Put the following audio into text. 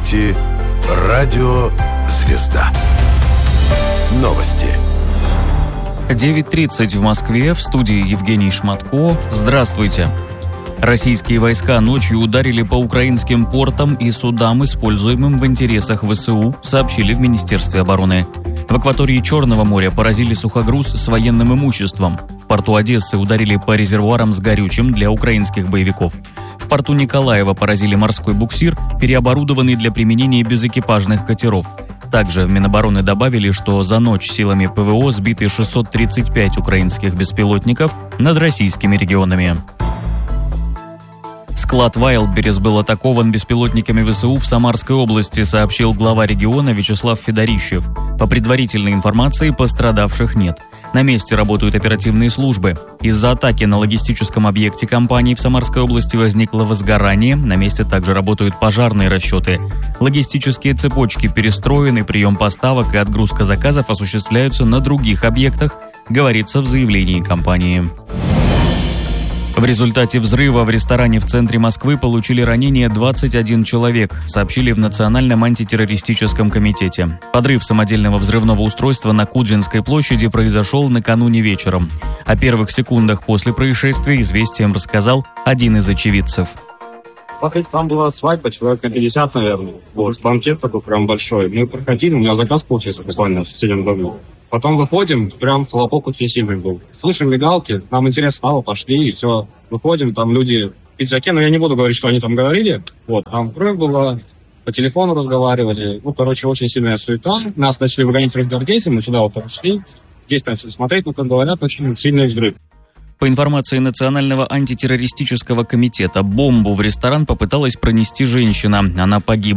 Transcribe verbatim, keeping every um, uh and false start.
слушаете «Радио Звезда». Новости. девять тридцать в Москве, в студии Евгений Шматко. Здравствуйте. Российские войска ночью ударили по украинским портам и судам, используемым в интересах ВСУ, сообщили в Министерстве обороны. В акватории Черного моря поразили сухогруз с военным имуществом. В порту Одессы ударили по резервуарам с горючим для украинских боевиков. В порту Николаева поразили морской буксир, переоборудованный для применения безэкипажных катеров. Также в Минобороны добавили, что за ночь силами ПВО сбиты шестьсот тридцать пять украинских беспилотников над российскими регионами. Склад Wildberries был атакован беспилотниками ВСУ в Самарской области, сообщил глава региона Вячеслав Федорищев. По предварительной информации, пострадавших нет. На месте работают оперативные службы. Из-за атаки на логистическом объекте компании в Самарской области возникло возгорание. На месте также работают пожарные расчеты. Логистические цепочки перестроены, прием поставок и отгрузка заказов осуществляются на других объектах, говорится в заявлении компании. В результате взрыва в ресторане в центре Москвы получили ранения двадцать один человек, сообщили в Национальном антитеррористическом комитете. Подрыв самодельного взрывного устройства на Кудринской площади произошел накануне вечером. О первых секундах после происшествия известиям рассказал один из очевидцев. Там была свадьба, человек на пятьдесят, наверное. Вот, банкет такой прям большой. Мы проходили, у меня заказ получился буквально в соседнем доме. Потом выходим, прям хлопок очень сильный был. Слышим мигалки, нам интересно стало, пошли, и все. Выходим, там люди в пиджаке, но я не буду говорить, что они там говорили. Вот, там кровь была, по телефону разговаривали. Ну, короче, очень сильная суета. Нас начали выгонять разгвардейцы, мы сюда вот пошли. Здесь начали смотреть, ну, как говорят, очень сильный взрыв. По информации Национального антитеррористического комитета, бомбу в ресторан попыталась пронести женщина. Она погибла.